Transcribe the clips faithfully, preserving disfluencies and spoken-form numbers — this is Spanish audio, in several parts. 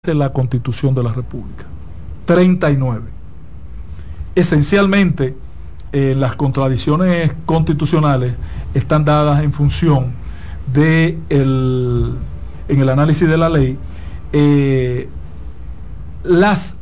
la Constitución de la República. treinta y nueve. Esencialmente, eh, las contradicciones constitucionales están dadas en función de el, en el análisis de la ley, eh, las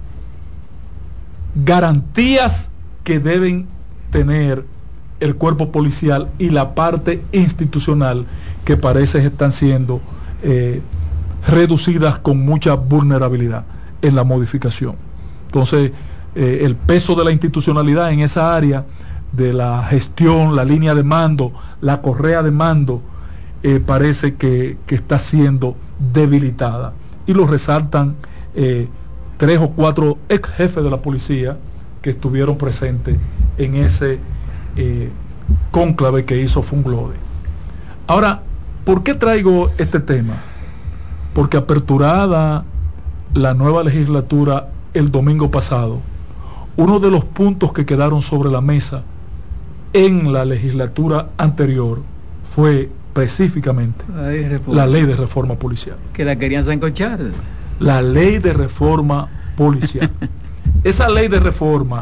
garantías que deben tener el cuerpo policial y la parte institucional que parece están siendo eh, reducidas con mucha vulnerabilidad en la modificación. Entonces, eh, el peso de la institucionalidad en esa área de la gestión, la línea de mando, la correa de mando, eh, parece que, que está siendo debilitada. Y lo resaltan eh, tres o cuatro ex jefes de la policía que estuvieron presentes en ese eh, cónclave que hizo Funglode. Ahora, ¿por qué traigo este tema? Porque aperturada la nueva legislatura el domingo pasado, uno de los puntos que quedaron sobre la mesa en la legislatura anterior fue específicamente la ley de reforma, la ley de reforma policial. Que la querían sancochar. La ley de reforma policial. Esa ley de reforma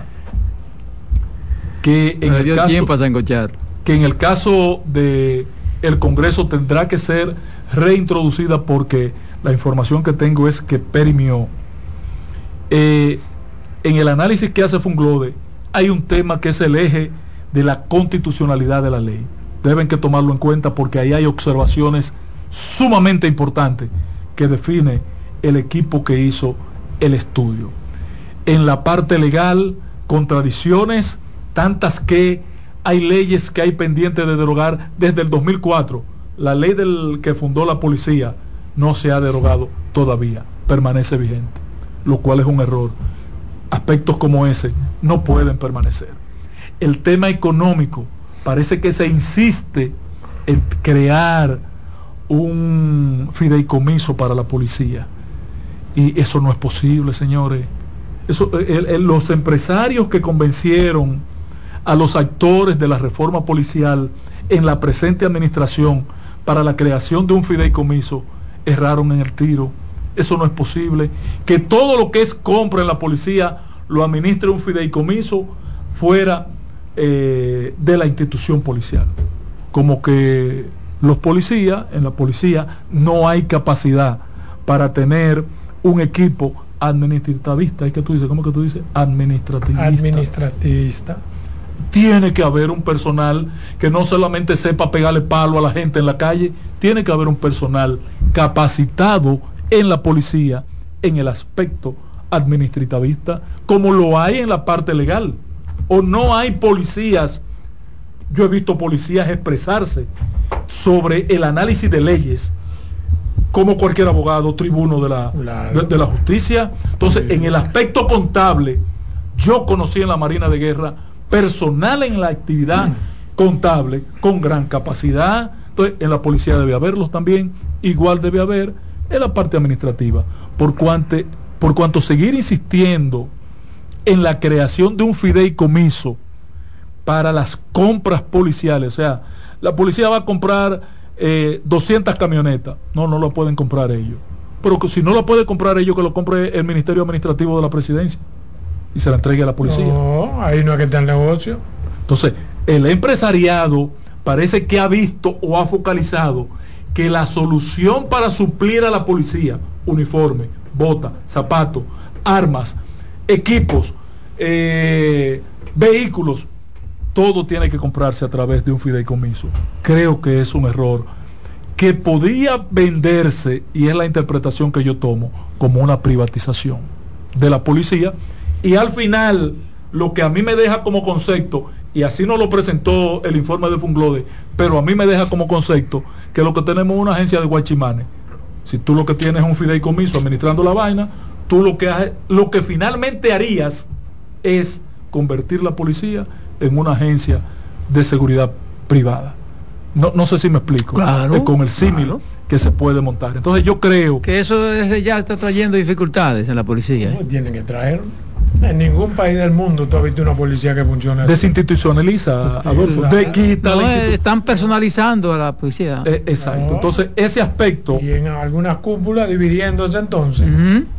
que en, el caso, tiempo a sancochar. que en el caso de el Congreso tendrá que ser reintroducida porque la información que tengo es que perimió. Eh, en el análisis que hace Funglode hay un tema que es el eje de la constitucionalidad de la ley. Deben que tomarlo en cuenta porque ahí hay observaciones sumamente importantes que define el equipo que hizo el estudio. En la parte legal, contradicciones tantas que hay leyes que hay pendientes de derogar desde el dos mil cuatro. La ley del que fundó la policía no se ha derogado todavía, permanece vigente, lo cual es un error. Aspectos como ese no pueden permanecer. El tema económico, parece que se insiste en crear un fideicomiso para la policía y eso no es posible, señores. Eso, el, el, los empresarios que convencieron a los actores de la reforma policial en la presente administración para la creación de un fideicomiso erraron en el tiro. Eso no es posible. Que todo lo que es compra en la policía lo administre un fideicomiso fuera eh, de la institución policial. Como que los policías, en la policía no hay capacidad para tener un equipo administrativista. ¿Es que tú dices? ¿Cómo que tú dices? Administrativista. Administrativista. Tiene que haber un personal que no solamente sepa pegarle palo a la gente en la calle, tiene que haber un personal capacitado en la policía en el aspecto administrativista, como lo hay en la parte legal. O no hay policías, yo he visto policías expresarse sobre el análisis de leyes, como cualquier abogado, tribuno de la, claro. de, de la justicia. Entonces, sí. En el aspecto contable, yo conocí en la Marina de Guerra personal en la actividad contable con gran capacidad. Entonces, en la policía debe haberlos también, igual debe haber en la parte administrativa, por cuanto, por cuanto seguir insistiendo en la creación de un fideicomiso para las compras policiales. O sea, la policía va a comprar eh, doscientas camionetas, no, no lo pueden comprar ellos, pero que si no lo puede comprar ellos, que lo compre el Ministerio Administrativo de la Presidencia y se la entregue a la policía. No, ahí no es que está el negocio. Entonces, el empresariado parece que ha visto o ha focalizado que la solución para suplir a la policía, uniforme, bota, zapatos, armas, equipos, eh, vehículos, todo tiene que comprarse a través de un fideicomiso. Creo que es un error que podría venderse, y es la interpretación que yo tomo, como una privatización de la policía. Y al final, lo que a mí me deja como concepto, y así nos lo presentó el informe de Funglode, pero a mí me deja como concepto que lo que tenemos es una agencia de guachimanes. Si tú lo que tienes es un fideicomiso administrando la vaina, tú lo que, haces, lo que finalmente harías es convertir la policía en una agencia de seguridad privada. No, no sé si me explico. Claro, eh, con el símil claro. que se puede montar. Entonces yo creo que eso desde ya está trayendo dificultades en la policía. No, tienen que traer. En ningún país del mundo tú has visto una policía que funcione así. Desinstitucionaliza, Adolfo. La, de quita no, la institu- están personalizando a la policía. Eh, exacto. No. Entonces, ese aspecto. Y en algunas cúpulas dividiéndose entonces. Uh-huh.